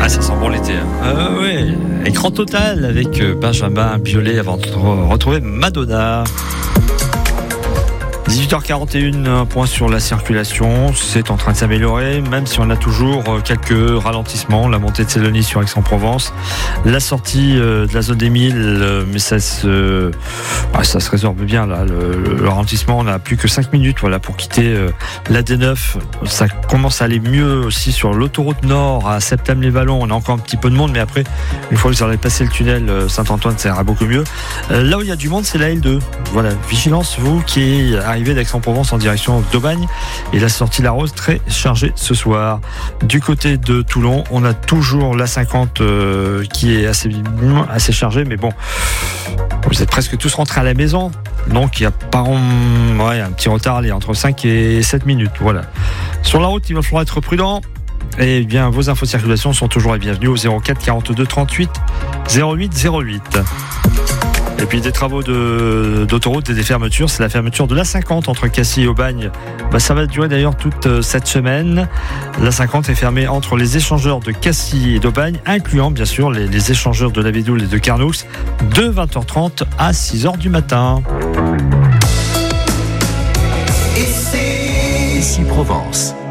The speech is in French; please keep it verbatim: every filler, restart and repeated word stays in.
Ah, ça sent bon l'été. Hein. Euh, oui, écran total avec Benjamin Biolay avant de retrouver Madonna. dix-huit heures quarante et un, un point sur la circulation, c'est en train de s'améliorer, même si on a toujours quelques ralentissements, la montée de Célonie sur Aix-en-Provence, la sortie de la zone des Milles, mais ça se, ça se résorbe bien là, le, le ralentissement, on n'a plus que cinq minutes voilà, pour quitter la D neuf, ça commence à aller mieux aussi sur l'autoroute Nord à Septame-les-Vallons, on a encore un petit peu de monde, mais après, une fois que vous aurez passé le tunnel Saint-Antoine, ça ira beaucoup mieux. Là où il y a du monde, c'est la L deux, voilà, vigilance, vous qui arrivez d'Aix-en-Provence en direction d'Aubagne et la sortie La Rose très chargée ce soir. Du côté de Toulon, on a toujours l'A cinquante euh, qui est assez, assez chargée, mais bon, vous êtes presque tous rentrés à la maison, donc il y a pas ouais, un petit retard, il y a entre cinq et sept minutes. Voilà. Sur la route, il va falloir être prudent. Et bien, vos infos de circulation sont toujours les bienvenues au zéro quatre quarante-deux trente-huit zéro huit zéro huit. Et puis des travaux de, d'autoroute et des fermetures, c'est la fermeture de l'A cinquante entre Cassis et Aubagne. Bah, ça va durer d'ailleurs toute cette semaine. L'A cinquante est fermée entre les échangeurs de Cassis et d'Aubagne, incluant bien sûr les, les échangeurs de la Védoule et de Carnoux, de vingt heures trente à six heures du matin. Ici Provence.